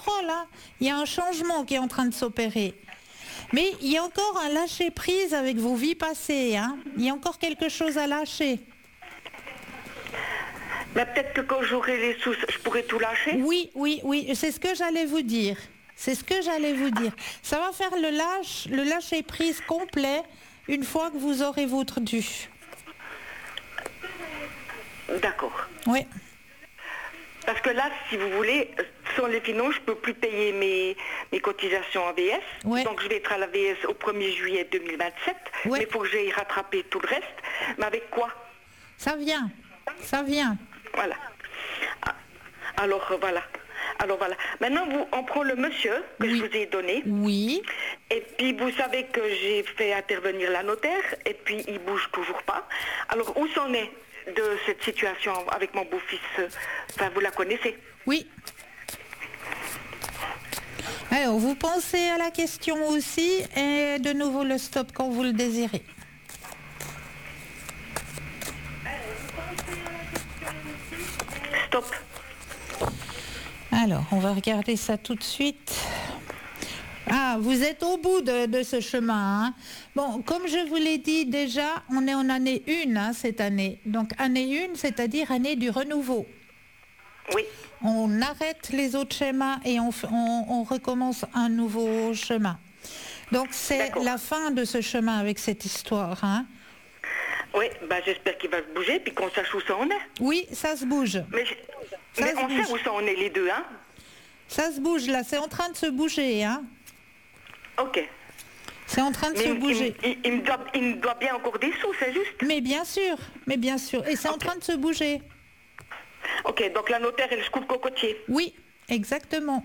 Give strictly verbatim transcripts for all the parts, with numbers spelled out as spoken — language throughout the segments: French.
contrôle, hein. Il y a un changement qui est en train de s'opérer. Mais il y a encore un lâcher-prise avec vos vies passées, hein. Il y a encore quelque chose à lâcher. Mais peut-être que quand j'aurai les sous, je pourrai tout lâcher. Oui, oui, oui, c'est ce que j'allais vous dire. C'est ce que j'allais vous dire. Ça va faire le lâche, le lâcher-prise complet une fois que vous aurez votre dû. D'accord. Oui. Parce que là, si vous voulez, sans les finances, je ne peux plus payer mes, mes cotisations A V S. Ouais. Donc je vais être à l'A V S au premier juillet deux mille vingt-sept. Ouais. Mais il faut que j'aille rattraper tout le reste. Mais avec quoi? Ça vient. Ça vient. Voilà. Ah, alors voilà. Alors voilà. Maintenant, vous, on prend le monsieur que Oui. je vous ai donné. Oui. Et puis vous savez que j'ai fait intervenir la notaire. Et puis il bouge toujours pas. Alors où s'en est de cette situation avec mon beau-fils? Enfin, vous la connaissez. Oui. Alors, vous pensez à la question aussi, et de nouveau le stop quand vous le désirez. Stop. Alors, on va regarder ça tout de suite. Ah, vous êtes au bout de, de ce chemin, hein. Bon, comme je vous l'ai dit déjà, on est en année une hein, cette année. Donc, année une, c'est-à-dire année du renouveau. Oui. On arrête les autres schémas et on, on, on recommence un nouveau chemin. Donc, c'est D'accord. la fin de ce chemin avec cette histoire, hein. Oui, bah, j'espère qu'il va se bouger, puis qu'on sache où ça en est. Oui, ça se bouge. Mais, je- Ça mais se on bouge. sait où ça en est les deux, hein. Ça se bouge là, c'est en train de se bouger, hein. Ok. C'est en train de Mais se il, bouger. il- il- il me doit, il me doit bien encore des sous, c'est juste. Mais bien sûr, mais bien sûr. Et c'est en train de se bouger. Ok, donc la notaire, elle se coupe cocotier. Oui, exactement.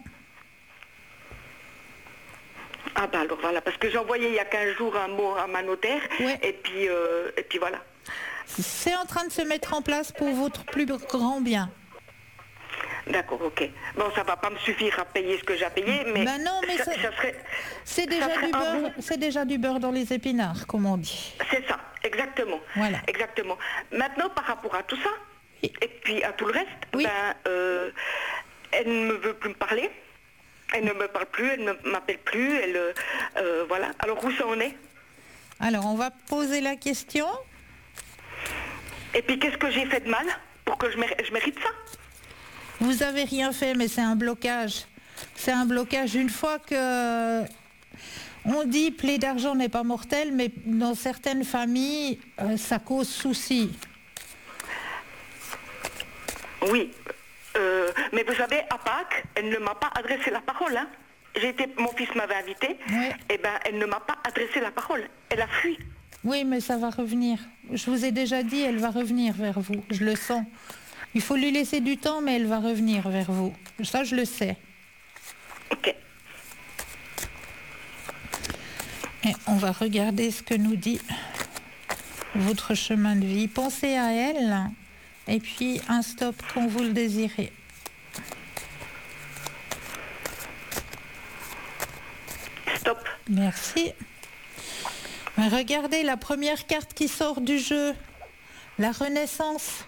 Ah bah alors voilà, parce que j'ai envoyé il y a quinze jours un mot à ma notaire, Ouais. et puis euh, et puis voilà. C'est en train de se mettre en place pour votre plus grand bien. D'accord, ok. Bon, ça va pas me suffire à payer ce que j'ai à payer, mais, Ben non, mais ça, ça- ça serait... C'est ça déjà serait du un beurre, bon- c'est déjà du beurre dans les épinards, comme on dit. C'est ça, exactement. Voilà. Exactement. Maintenant, par rapport à tout ça, Oui. et puis à tout le reste, Oui. ben, euh, elle ne veut plus me parler. Elle ne me parle plus, elle ne m'appelle plus, elle... euh, euh, voilà. Alors, où ça en est? Alors, on va poser la question. Et puis, qu'est-ce que j'ai fait de mal pour que je, mér- je mérite ça? Vous avez rien fait, mais c'est un blocage. C'est un blocage. Une fois que on dit plaie d'argent n'est pas mortelle, mais dans certaines familles, euh, ça cause souci. Oui. Euh, mais vous savez, à Pâques, elle ne m'a pas adressé la parole. Hein. J'ai été, mon fils m'avait invité, Oui. et ben, elle ne m'a pas adressé la parole. Elle a fui. Oui, mais ça va revenir. Je vous ai déjà dit, elle va revenir vers vous. Je le sens. Il faut lui laisser du temps, mais elle va revenir vers vous. Ça, je le sais. Ok. Et on va regarder ce que nous dit votre chemin de vie. Pensez à elle, et puis un stop quand vous le désirez. Stop. Merci. Regardez la première carte qui sort du jeu. La Renaissance.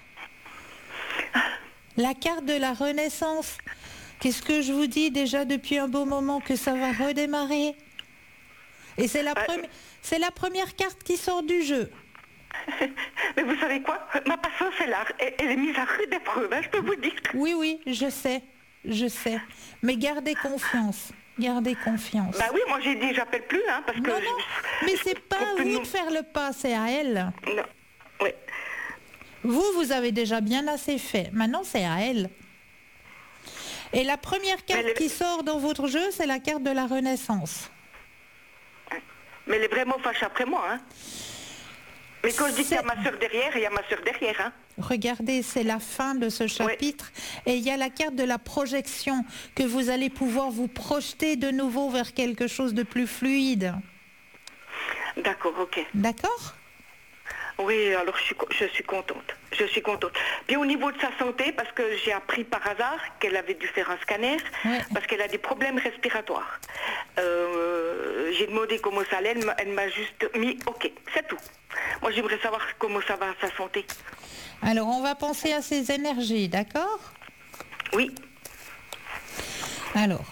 La carte de la Renaissance. Qu'est-ce que je vous dis déjà depuis un beau moment que ça va redémarrer. Et c'est la, Ouais. premi- c'est la première carte qui sort du jeu. Mais vous savez quoi? Ma patience, elle, a- elle, elle est mise à rude épreuve, hein, je peux vous dire. Oui, oui, je sais. Je sais. Mais gardez confiance. Gardez confiance. Bah oui, moi j'ai dit j'appelle plus, hein, parce que... non, je- non, mais je- c'est pas compte à tenu- vous de faire le pas, c'est à elle. Non. Oui. Vous, vous avez déjà bien assez fait. Maintenant, c'est à elle. Et la première carte Mais le- qui sort dans votre jeu, c'est la carte de la Renaissance. Mais elle est vraiment fâchée après moi, hein. Mais quand je dis qu'il y a C'est- ma soeur derrière, il y a ma soeur derrière, hein. Regardez, c'est la fin de ce chapitre. Et il y a la carte de la projection, que vous allez pouvoir vous projeter de nouveau vers quelque chose de plus fluide. D'accord, ok. D'accord ? Oui, alors je suis, co- je suis contente. Je suis contente. Puis au niveau de sa santé, parce que j'ai appris par hasard qu'elle avait dû faire un scanner, Ouais. parce qu'elle a des problèmes respiratoires. Euh, j'ai demandé comment ça allait, elle m'a- elle m'a juste mis OK, c'est tout. Moi j'aimerais savoir comment ça va sa santé. Alors, on va penser à ces énergies, d'accord ? Oui, Alors,